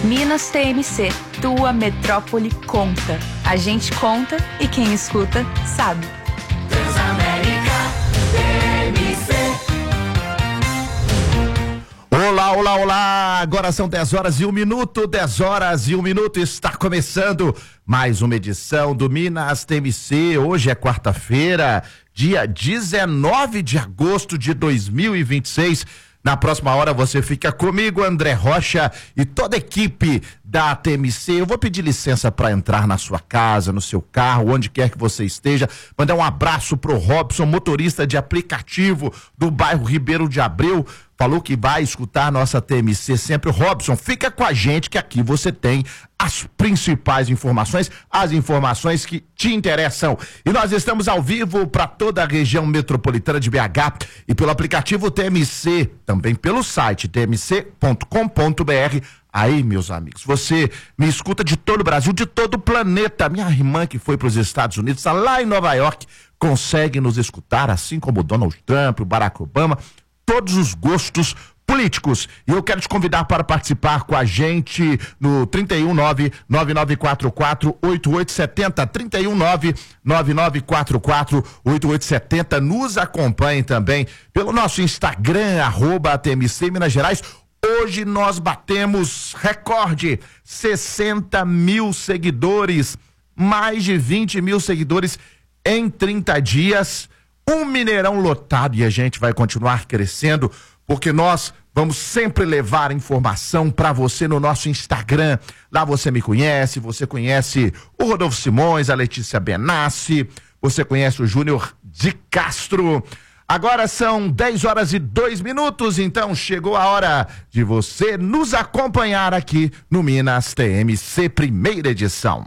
Minas TMC, tua metrópole conta. A gente conta e quem escuta sabe. Transamérica TMC. Olá, olá, olá! Agora são 10 horas e 1 minuto, 10 horas e 1 minuto, está começando mais uma edição do Minas TMC. Hoje é quarta-feira, dia 19 de agosto de 2026. Na próxima hora você fica comigo, André Rocha, e toda a equipe da TMC. Eu vou pedir licença para entrar na sua casa, no seu carro, onde quer que você esteja. Mandar um abraço pro Robson, motorista de aplicativo do bairro Ribeiro de Abreu. Falou que vai escutar a nossa TMC sempre. Robson, fica com a gente que aqui você tem as principais informações, as informações que te interessam. E nós estamos ao vivo para toda a região metropolitana de BH e pelo aplicativo TMC, também pelo site tmc.com.br. Aí, meus amigos, você me escuta de todo o Brasil, de todo o planeta. Minha irmã que foi para os Estados Unidos, está lá em Nova York, consegue nos escutar, assim como o Donald Trump, o Barack Obama, todos os gostos políticos. E eu quero te convidar para participar com a gente no 319-9944-8870, 319-9944-8870. Nos acompanhe também pelo nosso Instagram, @TMC Minas Gerais. Hoje nós batemos recorde, 60 mil seguidores, mais de 20 mil seguidores em 30 dias, um Mineirão lotado, e a gente vai continuar crescendo, porque nós vamos sempre levar informação para você no nosso Instagram. Lá você me conhece, você conhece o Rodolfo Simões, a Letícia Benassi, você conhece o Júnior de Castro. Agora são 10 horas e 2 minutos, então chegou a hora de você nos acompanhar aqui no Minas TMC, primeira edição.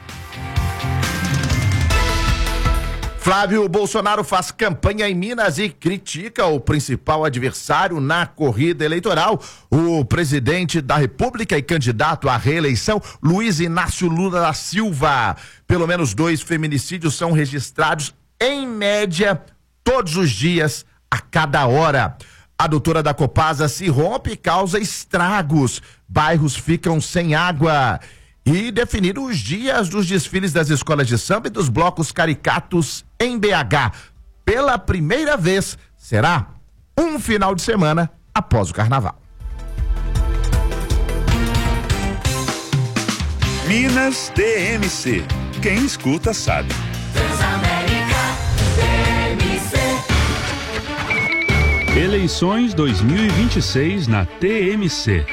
Flávio Bolsonaro faz campanha em Minas e critica o principal adversário na corrida eleitoral. O presidente da República e candidato à reeleição, Luiz Inácio Lula da Silva. Pelo menos 2 feminicídios são registrados em média todos os dias, a cada hora. A doutora da Copasa se rompe e causa estragos. Bairros ficam sem água. E definir os dias dos desfiles das escolas de samba e dos blocos caricatos em BH. Pela primeira vez, será um final de semana após o carnaval. Minas TMC. Quem escuta sabe. Transamérica TMC. Eleições 2026 na TMC.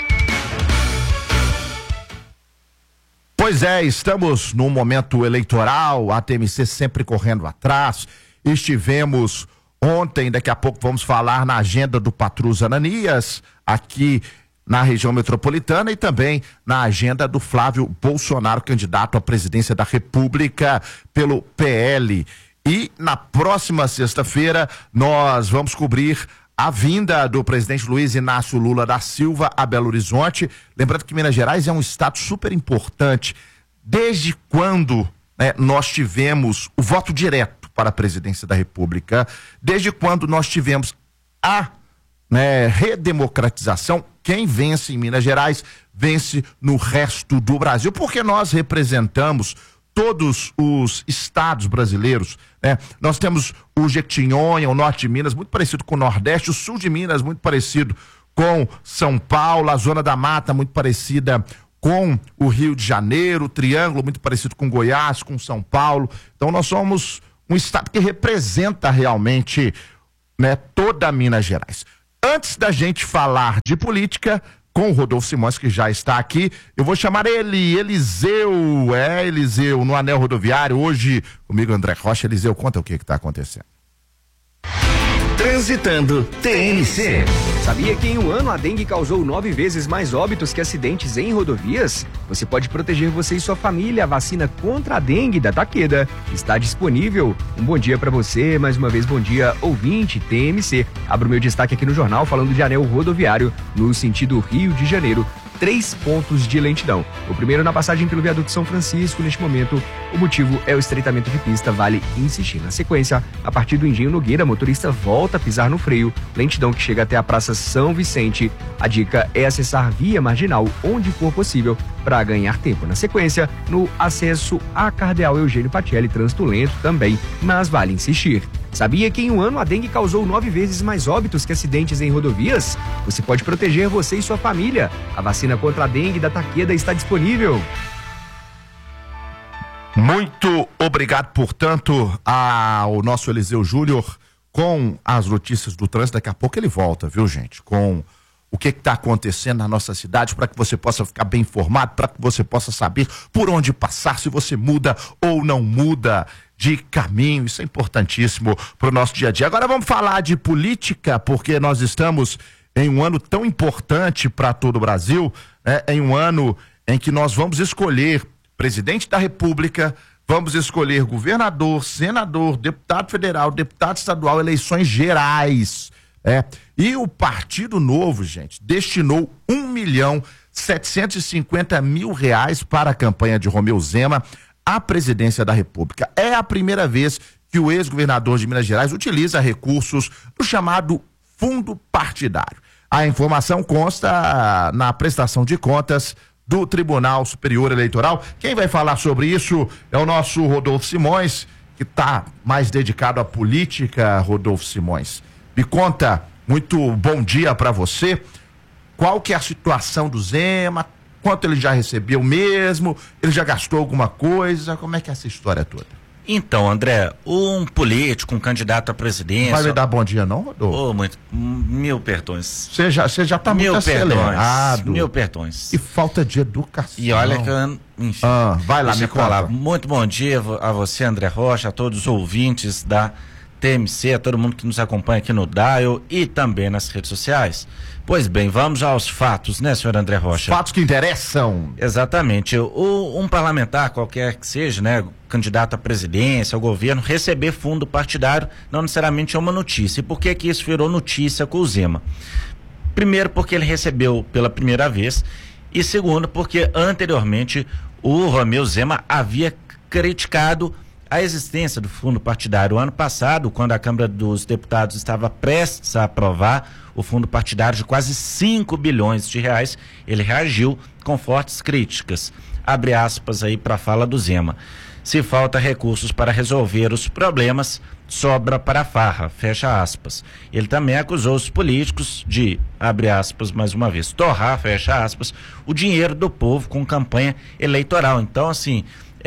Pois é, estamos num momento eleitoral, a TMC sempre correndo atrás. Estivemos ontem, daqui a pouco vamos falar na agenda do Patrus Ananias, aqui na região metropolitana, e também na agenda do Flávio Bolsonaro, candidato à presidência da República pelo PL. E na próxima sexta-feira nós vamos cobrir a vinda do presidente Luiz Inácio Lula da Silva a Belo Horizonte. Lembrando que Minas Gerais é um estado super importante. Desde quando nós tivemos o voto direto para a presidência da República, desde quando nós tivemos a redemocratização, quem vence em Minas Gerais vence no resto do Brasil, porque nós representamos todos os estados brasileiros, né? Nós temos o Jequitinhonha, o norte de Minas, muito parecido com o Nordeste, o sul de Minas, muito parecido com São Paulo, a Zona da Mata, muito parecida com o Rio de Janeiro, o Triângulo, muito parecido com Goiás, com São Paulo. Então nós somos um estado que representa realmente, toda Minas Gerais. Antes da gente falar de política, com o Rodolfo Simões, que já está aqui, eu vou chamar ele, Eliseu, no Anel Rodoviário, hoje comigo André Rocha. Eliseu, conta o que está acontecendo. Transitando TMC. Sabia que em um ano a dengue causou 9 vezes mais óbitos que acidentes em rodovias? Você pode proteger você e sua família. A vacina contra a dengue da Takeda está disponível. Um bom dia para você, mais uma vez bom dia, ouvinte TMC. Abro meu destaque aqui no jornal falando de anel rodoviário no sentido Rio de Janeiro. 3 pontos de lentidão. O primeiro na passagem pelo viaduto São Francisco. Neste momento, o motivo é o estreitamento de pista, vale insistir. Na sequência, a partir do Engenho Nogueira, motorista volta pisar no freio, lentidão que chega até a Praça São Vicente. A dica é acessar via marginal onde for possível para ganhar tempo. Na sequência, no acesso a Cardeal Eugênio Pacelli, trânsito lento também, mas vale insistir. Sabia que em um ano a dengue causou 9 vezes mais óbitos que acidentes em rodovias? Você pode proteger você e sua família. A vacina contra a dengue da Takeda está disponível. Muito obrigado, portanto, ao nosso Eliseu Júnior com as notícias do trânsito. Daqui a pouco ele volta, viu, gente? Com o que está acontecendo na nossa cidade, para que você possa ficar bem informado, para que você possa saber por onde passar, se você muda ou não muda de caminho. Isso é importantíssimo para o nosso dia a dia. Agora vamos falar de política, porque nós estamos em um ano tão importante para todo o Brasil, né? Em um ano em que nós vamos escolher presidente da República, vamos escolher governador, senador, deputado federal, deputado estadual, eleições gerais. E o Partido Novo, gente, destinou R$1.750.000 para a campanha de Romeu Zema à presidência da República. É a primeira vez que o ex-governador de Minas Gerais utiliza recursos do chamado fundo partidário. A informação consta na prestação de contas do Tribunal Superior Eleitoral. Quem vai falar sobre isso é o nosso Rodolfo Simões, que está mais dedicado à política. Rodolfo Simões, me conta, muito bom dia para você. Qual que é a situação do Zema? Quanto ele já recebeu mesmo? Ele já gastou alguma coisa? Como é que é essa história toda? Então, André, um político, um candidato à presidência... Vai me dar bom dia não, Rodolfo? Mil perdões. Você já tá muito acelerado. Mil perdões. E falta de educação. E olha que eu... Enfim, vai lá, me conta. Muito bom dia a você, André Rocha, a todos os ouvintes da TMC, a todo mundo que nos acompanha aqui no Dial e também nas redes sociais. Pois bem, vamos aos fatos, né, senhor André Rocha? Fatos que interessam. Exatamente. Um parlamentar, qualquer que seja, né, candidato à presidência, ao governo, receber fundo partidário não necessariamente é uma notícia. E por que que isso virou notícia com o Zema? Primeiro, porque ele recebeu pela primeira vez, e segundo, porque anteriormente o Romeu Zema havia criticado a existência do fundo partidário. Ano passado, quando a Câmara dos Deputados estava prestes a aprovar o fundo partidário de quase 5 bilhões de reais, ele reagiu com fortes críticas. Abre aspas aí para a fala do Zema. Se falta recursos para resolver os problemas, sobra para a farra, fecha aspas. Ele também acusou os políticos de, abre aspas mais uma vez, torrar, fecha aspas, o dinheiro do povo com campanha eleitoral. Então, assim,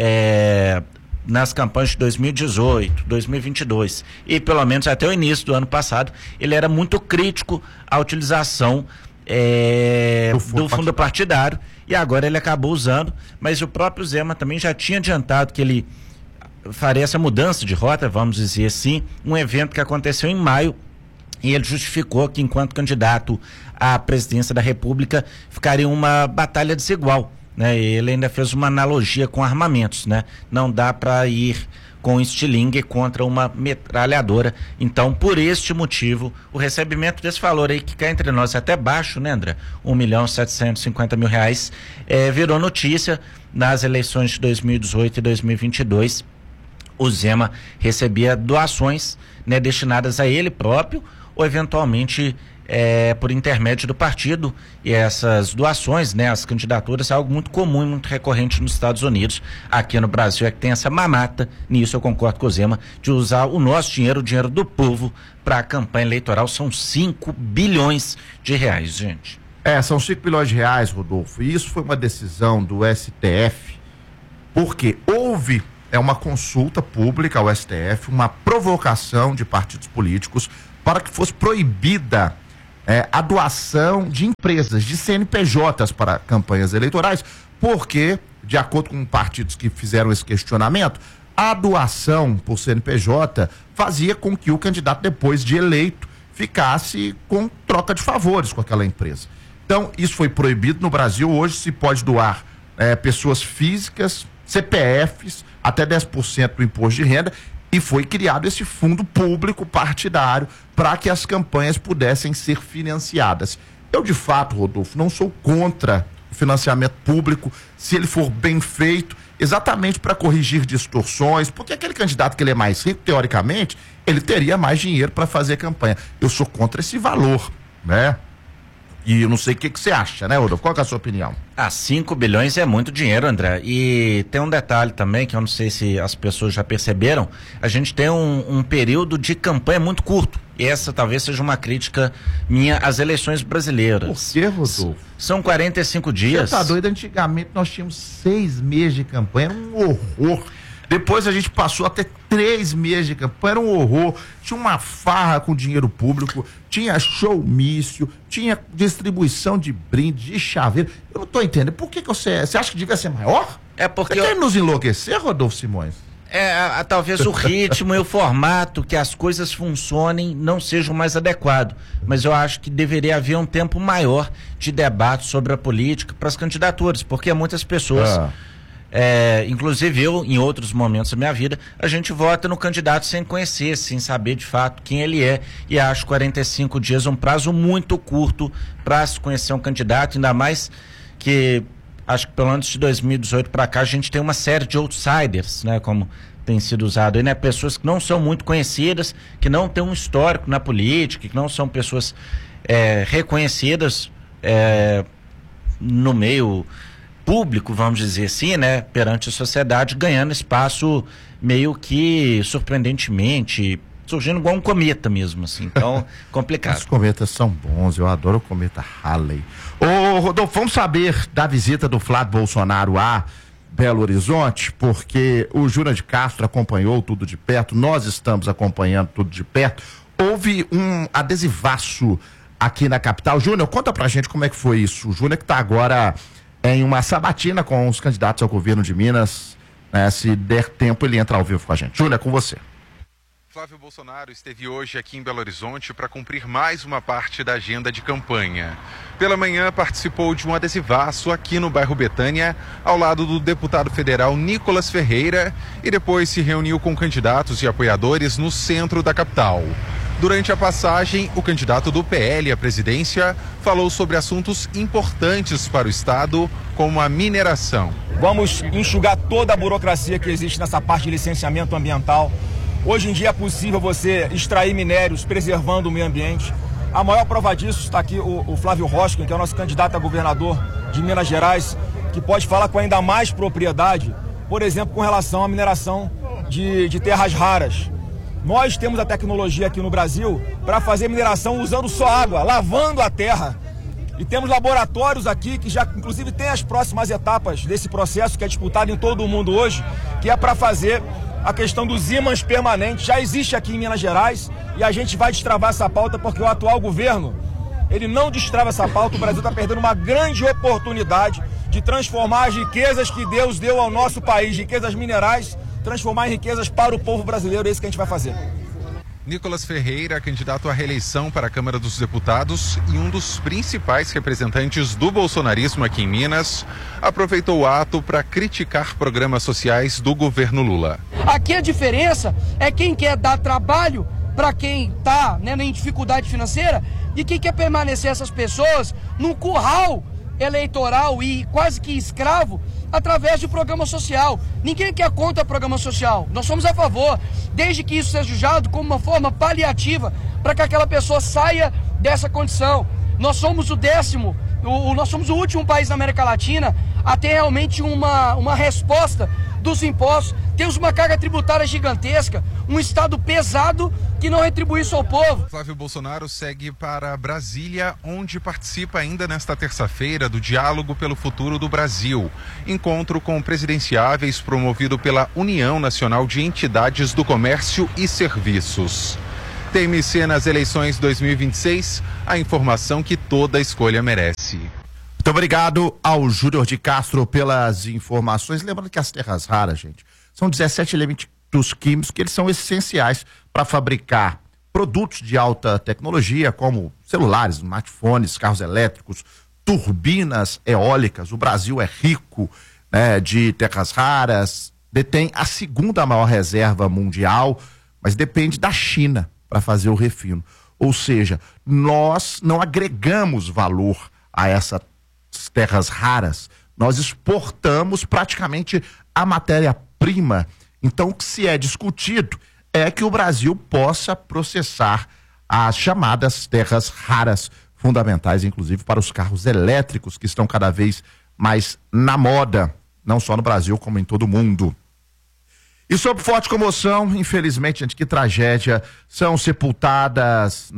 nas campanhas de 2018, 2022 e pelo menos até o início do ano passado, ele era muito crítico à utilização do fundo partidário, e agora ele acabou usando, mas o próprio Zema também já tinha adiantado que ele faria essa mudança de rota, vamos dizer assim, um evento que aconteceu em maio, e ele justificou que enquanto candidato à presidência da República ficaria uma batalha desigual, né? Ele ainda fez uma analogia com armamentos, né? Não dá para ir com estilingue contra uma metralhadora. Então, por este motivo, o recebimento desse valor aí, que cá entre nós é até baixo, né, André? R$1.750.000, virou notícia nas eleições de 2018 e 2022. O Zema recebia doações, né, destinadas a ele próprio ou eventualmente por intermédio do partido, e essas doações, né, as candidaturas, é algo muito comum e muito recorrente nos Estados Unidos. Aqui no Brasil é que tem essa mamata, nisso eu concordo com o Zema, de usar o nosso dinheiro, o dinheiro do povo, para a campanha eleitoral. São 5 bilhões de reais, gente. São 5 bilhões de reais, Rodolfo, e isso foi uma decisão do STF, porque houve uma consulta pública ao STF, uma provocação de partidos políticos para que fosse proibida a doação de empresas, de CNPJs para campanhas eleitorais, porque, de acordo com partidos que fizeram esse questionamento, a doação por CNPJ fazia com que o candidato, depois de eleito, ficasse com troca de favores com aquela empresa. Então, isso foi proibido no Brasil. Hoje se pode doar pessoas físicas, CPFs, até 10% do imposto de renda, e foi criado esse fundo público partidário para que as campanhas pudessem ser financiadas. Eu, de fato, Rodolfo, não sou contra o financiamento público, se ele for bem feito exatamente para corrigir distorções, porque aquele candidato que ele é mais rico, teoricamente, ele teria mais dinheiro para fazer campanha. Eu sou contra esse valor, né? E eu não sei o que você acha, né, Rodolfo? Qual que é a sua opinião? 5 bilhões é muito dinheiro, André. E tem um detalhe também, que eu não sei se as pessoas já perceberam, a gente tem um período de campanha muito curto. E essa talvez seja uma crítica minha às eleições brasileiras. Por que, Rodolfo? São 45 dias. Você tá doido? Antigamente nós tínhamos 6 meses de campanha, era um horror. Depois a gente passou até 3 meses de campanha, era um horror. Tinha uma farra com dinheiro público, tinha showmício, tinha distribuição de brinde, de chaveiro. Eu não tô entendendo. Por que você acha que devia ser maior? É porque você quer nos enlouquecer, Rodolfo Simões? Talvez o ritmo e o formato que as coisas funcionem não sejam mais adequado, mas eu acho que deveria haver um tempo maior de debate sobre a política para as candidaturas, porque muitas pessoas, inclusive eu, em outros momentos da minha vida, a gente vota no candidato sem conhecer, sem saber de fato quem ele é, e acho 45 dias um prazo muito curto para se conhecer um candidato, ainda mais que acho que pelo menos de 2018 para cá a gente tem uma série de outsiders, né, como tem sido usado aí, né, pessoas que não são muito conhecidas, que não têm um histórico na política, que não são pessoas reconhecidas no meio público, vamos dizer assim, né, perante a sociedade, ganhando espaço meio que surpreendentemente, surgindo igual um cometa mesmo, assim, então complicado. Os cometas são bons, eu adoro o cometa Halley. Ô Rodolfo, vamos saber da visita do Flávio Bolsonaro a Belo Horizonte, porque o Júnior de Castro acompanhou tudo de perto, nós estamos acompanhando tudo de perto. Houve um adesivaço aqui na capital. Júnior, conta pra gente como é que foi isso. O Júnior que tá agora em uma sabatina com os candidatos ao governo de Minas, né? Se der tempo ele entra ao vivo com a gente. Júnior, é com você. Flávio Bolsonaro esteve hoje aqui em Belo Horizonte para cumprir mais uma parte da agenda de campanha. Pela manhã participou de um adesivaço aqui no bairro Betânia, ao lado do deputado federal Nicolas Ferreira, e depois se reuniu com candidatos e apoiadores no centro da capital. Durante a passagem, o candidato do PL à presidência falou sobre assuntos importantes para o estado, como a mineração. Vamos enxugar toda a burocracia que existe nessa parte de licenciamento ambiental. Hoje em dia é possível você extrair minérios preservando o meio ambiente. A maior prova disso está aqui o Flávio Roskin, que é o nosso candidato a governador de Minas Gerais, que pode falar com ainda mais propriedade, por exemplo, com relação à mineração de terras raras. Nós temos a tecnologia aqui no Brasil para fazer mineração usando só água, lavando a terra. E temos laboratórios aqui que já, inclusive, tem as próximas etapas desse processo que é disputado em todo o mundo hoje, que é para fazer a questão dos ímãs permanentes. Já existe aqui em Minas Gerais e a gente vai destravar essa pauta porque o atual governo, ele não destrava essa pauta. O Brasil está perdendo uma grande oportunidade de transformar as riquezas que Deus deu ao nosso país, riquezas minerais, transformar em riquezas para o povo brasileiro. É isso que a gente vai fazer. Nicolas Ferreira, candidato à reeleição para a Câmara dos Deputados e um dos principais representantes do bolsonarismo aqui em Minas, aproveitou o ato para criticar programas sociais do governo Lula. Aqui a diferença é quem quer dar trabalho para quem está, né, em dificuldade financeira e quem quer permanecer essas pessoas num curral eleitoral e quase que escravo através de programa social. Ninguém quer contra programa social, nós somos a favor, desde que isso seja usado como uma forma paliativa para que aquela pessoa saia dessa condição. Nós somos nós somos o último país da América Latina a ter realmente uma resposta dos impostos. Temos uma carga tributária gigantesca, um Estado pesado que não retribui isso ao povo. Flávio Bolsonaro segue para Brasília, onde participa ainda nesta terça-feira do Diálogo pelo Futuro do Brasil, encontro com presidenciáveis promovido pela União Nacional de Entidades do Comércio e Serviços. TMC nas eleições 2026, a informação que toda escolha merece. Muito obrigado ao Júnior de Castro pelas informações. Lembrando que as terras raras, gente, são 17 elementos químicos que eles são essenciais para fabricar produtos de alta tecnologia, como celulares, smartphones, carros elétricos, turbinas eólicas. O Brasil é rico, né, de terras raras, detém a segunda maior reserva mundial, mas depende da China para fazer o refino. Ou seja, nós não agregamos valor a essas terras raras Nós exportamos praticamente a matéria-prima. Então, o que se é discutido é que o Brasil possa processar as chamadas terras raras, fundamentais, inclusive, para os carros elétricos, que estão cada vez mais na moda, não só no Brasil, como em todo o mundo. E sob forte comoção, infelizmente, gente, que tragédia, foram sepultadas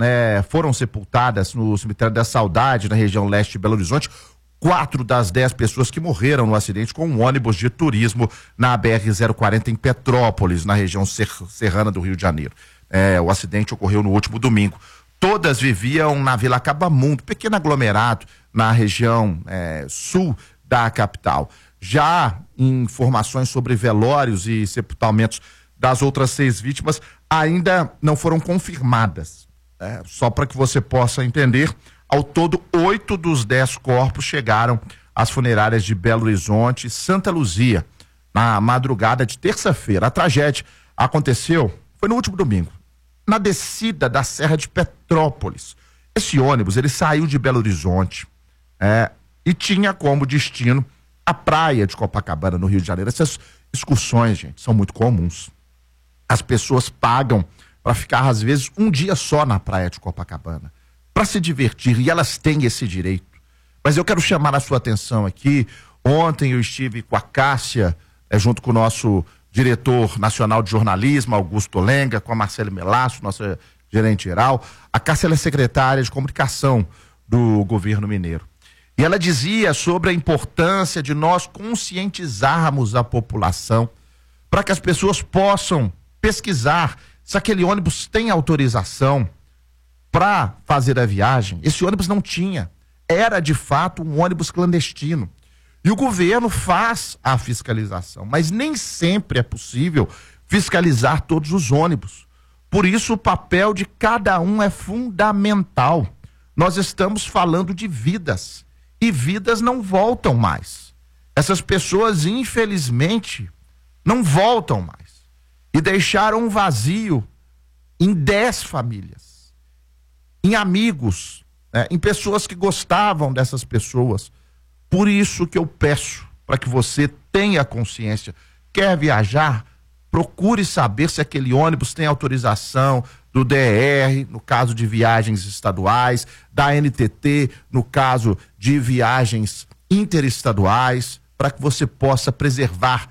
no cemitério da Saudade, na região leste de Belo Horizonte, 4 das 10 pessoas que morreram no acidente com um ônibus de turismo na BR-040 em Petrópolis, na região serrana do Rio de Janeiro. O acidente ocorreu no último domingo. Todas viviam na Vila Cabamundo, pequeno aglomerado na região sul da capital. Já informações sobre velórios e sepultamentos das outras 6 vítimas ainda não foram confirmadas. Só para que você possa entender, ao todo 8 dos 10 corpos chegaram às funerárias de Belo Horizonte e Santa Luzia na madrugada de terça-feira. A tragédia aconteceu, foi no último domingo, na descida da Serra de Petrópolis. Esse ônibus, ele saiu de Belo Horizonte e tinha como destino a praia de Copacabana, no Rio de Janeiro. Essas excursões, gente, são muito comuns. As pessoas pagam para ficar, às vezes, um dia só na praia de Copacabana, para se divertir, e elas têm esse direito. Mas eu quero chamar a sua atenção aqui. Ontem eu estive com a Cássia, junto com o nosso diretor nacional de jornalismo, Augusto Lenga, com a Marcele Melasso, nossa gerente geral. A Cássia, ela é secretária de comunicação do governo mineiro. E ela dizia sobre a importância de nós conscientizarmos a população para que as pessoas possam pesquisar se aquele ônibus tem autorização para fazer a viagem. Esse ônibus não tinha. Era, de fato, um ônibus clandestino. E o governo faz a fiscalização, mas nem sempre é possível fiscalizar todos os ônibus. Por isso, o papel de cada um é fundamental. Nós estamos falando de vidas, e vidas não voltam mais. Essas pessoas, infelizmente, não voltam mais. E deixaram um vazio em 10 famílias, em amigos, em pessoas que gostavam dessas pessoas. Por isso que eu peço para que você tenha consciência. Quer viajar? Procure saber se aquele ônibus tem autorização do DR, no caso de viagens estaduais, da NTT, no caso de viagens interestaduais, para que você possa preservar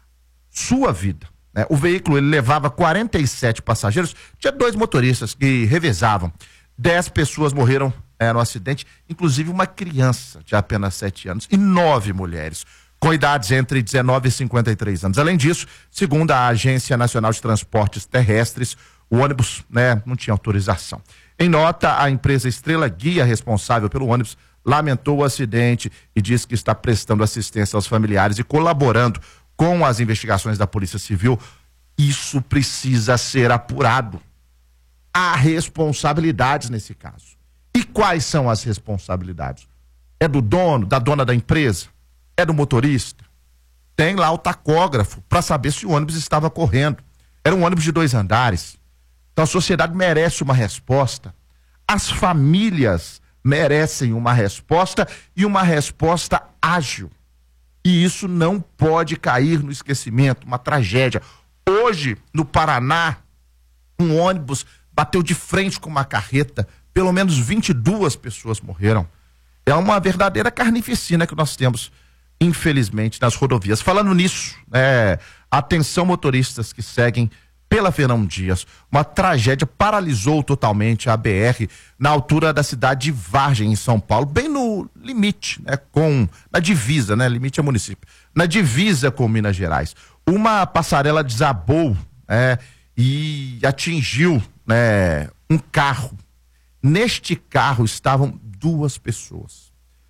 sua vida. O veículo, ele levava 47 passageiros, tinha 2 motoristas que revezavam. 10 pessoas morreram no acidente, inclusive uma criança de apenas 7 anos e 9 mulheres, com idades entre 19 e 53 anos. Além disso, segundo a Agência Nacional de Transportes Terrestres, o ônibus não tinha autorização. Em nota, a empresa Estrela Guia, responsável pelo ônibus, lamentou o acidente e disse que está prestando assistência aos familiares e colaborando com as investigações da Polícia Civil. Isso precisa ser apurado. Há responsabilidades nesse caso. E quais são as responsabilidades? É do dono, da dona da empresa? É do motorista? Tem lá o tacógrafo para saber se o ônibus estava correndo. Era um ônibus de 2 andares. Então a sociedade merece uma resposta. As famílias merecem uma resposta, e uma resposta ágil. E isso não pode cair no esquecimento, uma tragédia. Hoje, no Paraná, um ônibus bateu de frente com uma carreta, pelo menos 22 pessoas morreram. É uma verdadeira carnificina que nós temos, infelizmente, nas rodovias. Falando nisso, atenção motoristas que seguem pela Fernão Dias. Uma tragédia paralisou totalmente a BR na altura da cidade de Vargem, em São Paulo, bem no limite, na divisa, limite é município, na divisa com Minas Gerais. Uma passarela desabou e atingiu um carro. Neste carro estavam 2 pessoas.